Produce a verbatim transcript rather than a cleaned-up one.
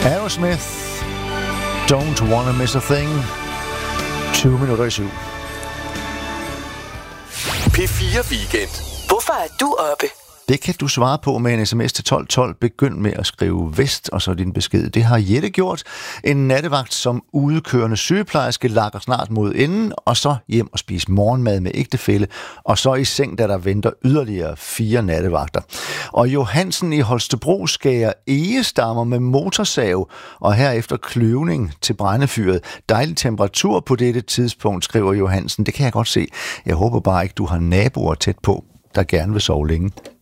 Aerosmith, Don't Wanna Miss a Thing. tyve minutter i syv. P fire Weekend. Hvorfor er du oppe? Det kan du svare på med en sms til tolv tolv. Begynd med at skrive vest, og så din besked. Det har Jette gjort. En nattevagt som udekørende sygeplejerske lakker snart mod enden, og så hjem og spise morgenmad med ægtefælle, og så i seng, da der venter yderligere fire nattevagter. Og Johansen i Holstebro skærer egestammer med motorsav, og herefter kløvning til brændefyret. Dejlig temperatur på dette tidspunkt, skriver Johansen. Det kan jeg godt se. Jeg håber bare ikke, du har naboer tæt på, der gerne vil sove længe.